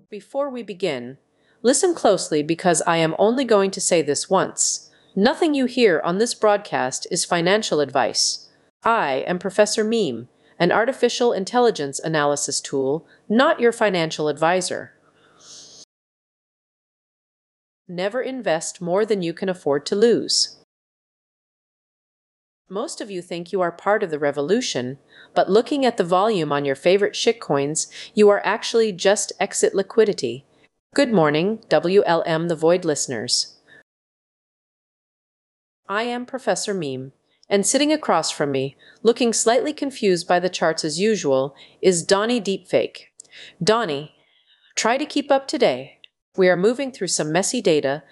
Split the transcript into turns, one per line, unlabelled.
Before we begin, listen closely because I am only going to say this once. Nothing you hear on this broadcast is financial advice. I am Professor Meme, an artificial intelligence analysis tool, not your financial advisor. Never invest more than you can afford to lose. Most of you think you are part of the revolution, but looking at the volume on your favorite shitcoins, you are actually just exit liquidity. Good morning, WLM The Void listeners. I am Professor Meme, and sitting across from me, looking slightly confused by the charts as usual, is Donnie Deepfake. Donnie, try to keep up today. We are moving through some messy data,